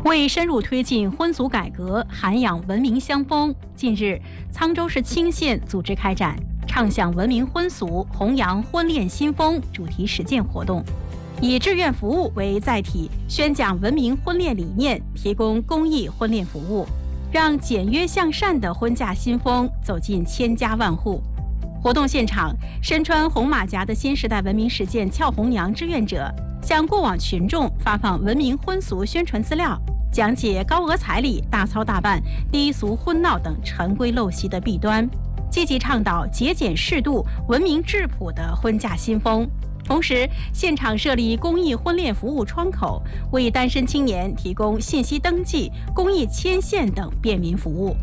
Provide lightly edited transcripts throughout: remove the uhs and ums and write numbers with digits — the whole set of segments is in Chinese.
为深入推进婚俗改革、涵养文明乡风，近日，沧州市青县组织开展畅享文明婚俗、弘扬婚恋新风主题实践活动，以志愿服务为载体，宣讲文明婚恋理念，提供公益婚恋服务，让简约向善的婚嫁新风走进千家万户。活动现场，身穿红马甲的新时代文明实践俏红娘志愿者向过往群众发放文明婚俗宣传资料，讲解高额彩礼、大操大办、低俗婚闹等陈规陋习的弊端，积极倡导节俭适度、文明质朴的婚嫁新风。同时，现场设立公益婚恋服务窗口，为单身青年提供信息登记、公益牵线等便民服务。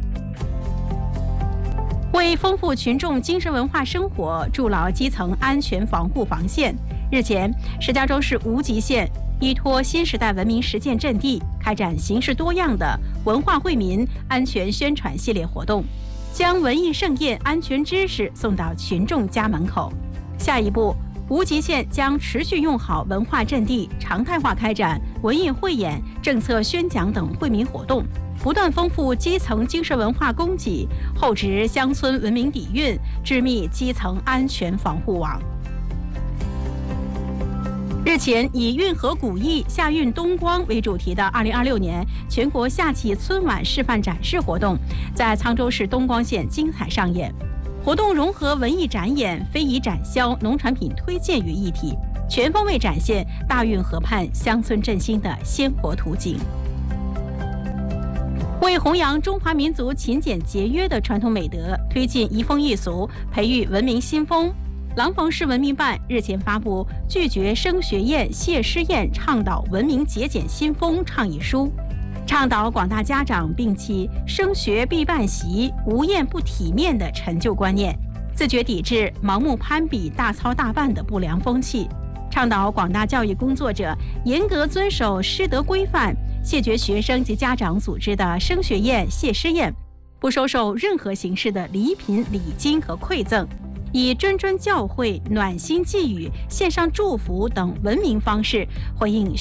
为丰富群众精神文化生活，筑牢基层安全防护防线，日前，石家庄市无极县依托新时代文明实践阵地，开展形式多样的文化惠民、安全宣传系列活动，将文艺盛宴安全知识送到群众家门口。下一步，无极县将持续用好文化阵地，常态化开展文艺汇演、政策宣讲等惠民活动，不断丰富基层精神文化供给，厚植乡村文明底蕴，织密基层安全防护网。日前，以运河古意、夏运东光为主题的2026年全国夏季春晚示范展示活动，在沧州市东光县精彩上演。活动融合文艺展演、非遗展销、农产品推荐于一体，全方位展现大运河畔乡村振兴的鲜活图景。为弘扬中华民族勤俭节约的传统美德，推进移风易俗，培育文明新风，廊坊市文明办日前发布拒绝升学宴、谢师宴，倡导文明节俭新风倡议书，倡导广大家长摒弃升学必办席、无宴不体面的陈旧观念，自觉抵制盲目攀比、大操大办的不良风气，倡导广大教育工作者严格遵守师德规范，谢绝学生及家长组织的升学宴、谢师宴，不收受任何形式的礼品、礼金和馈赠，以谆谆教诲、暖心寄语、献上祝福等文明方式回应